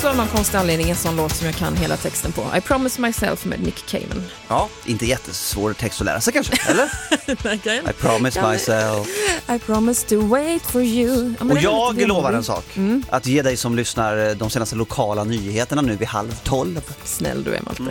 också av någon konstig anledning en sån låt som jag kan hela texten på. I Promise Myself med Nick Cayman. Ja, inte jättesvår text att lära sig kanske, eller? I promise myself. I promise to wait for you. Ja, och jag lovar en sak. Att ge dig som lyssnar de senaste lokala nyheterna nu vid 11:30. Snäll du är, Malte.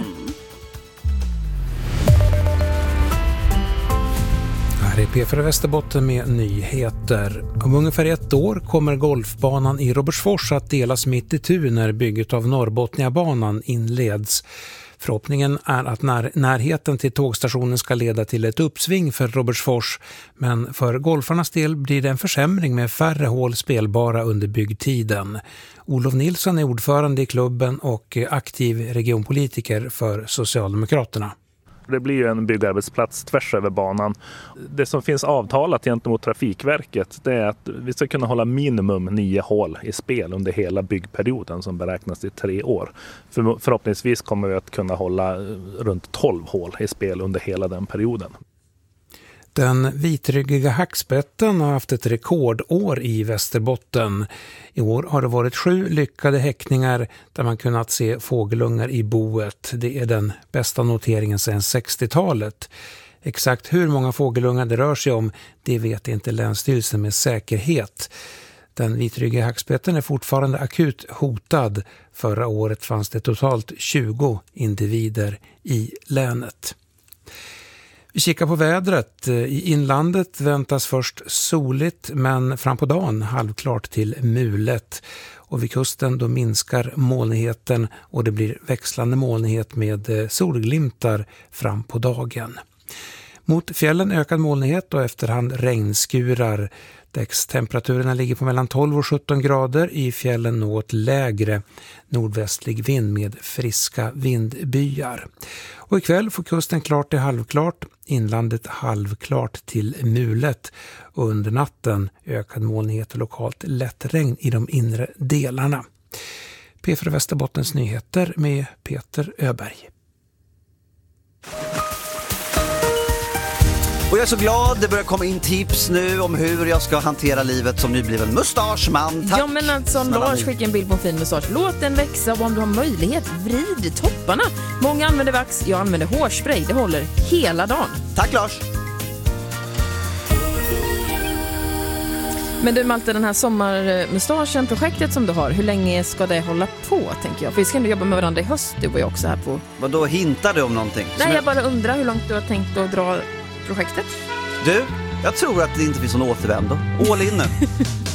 Här är P4 Västerbotten med nyheter. Om ungefär 1 år kommer golfbanan i Robertsfors att delas mitt i tu när bygget av Norrbotniabanan inleds. Förhoppningen är att närheten till tågstationen ska leda till ett uppsving för Robertsfors, men för golfarnas del blir det en försämring med färre hål spelbara under byggtiden. Olof Nilsson är ordförande i klubben och aktiv regionpolitiker för Socialdemokraterna. Det blir ju en byggarbetsplats tvärs över banan. Det som finns avtalat gentemot Trafikverket, det är att vi ska kunna hålla minimum 9 hål i spel under hela byggperioden som beräknas till 3 år. Förhoppningsvis kommer vi att kunna hålla runt 12 hål i spel under hela den perioden. Den vitryggiga hackspetten har haft ett rekordår i Västerbotten. I år har det varit 7 lyckade häckningar där man kunnat se fågelungar i boet. Det är den bästa noteringen sedan 60-talet. Exakt hur många fågelungar det rör sig om, det vet inte Länsstyrelsen med säkerhet. Den vitryggiga hackspetten är fortfarande akut hotad. Förra året fanns det totalt 20 individer i länet. Vi kikar på vädret. I inlandet väntas först soligt men fram på dagen halvklart till mulet. Och vid kusten då minskar molnigheten och det blir växlande molnighet med solglimtar fram på dagen. Mot fjällen ökad molnighet och efterhand regnskurar. Däckstemperaturen ligger på mellan 12 och 17 grader, i fjällen något lägre. Nordvästlig vind med friska vindbyar. Och ikväll får kusten klart till halvklart, inlandet halvklart till mulet. Och under natten ökad molnighet och lokalt lätt regn i de inre delarna. P4 Västerbottens nyheter med Peter Öberg. Och jag är så glad, det börjar komma in tips nu om hur jag ska hantera livet som nybliven mustaschman. Tack. Ja men alltså, Lars skickar en bild på en fin mustasch. Låt den växa och om du har möjlighet, vrid topparna. Många använder vax, jag använder hårspray. Det håller hela dagen. Tack Lars. Men du Malte, den här sommarmustaschen, projektet som du har, hur länge ska det hålla på, tänker jag? För vi ska ändå jobba med varandra i höst, du var ju också här på... Vad då hintar du om någonting? Nej, jag bara undrar hur långt du har tänkt att dra projektet. Du, jag tror att det inte finns någon återvändo. All in nu.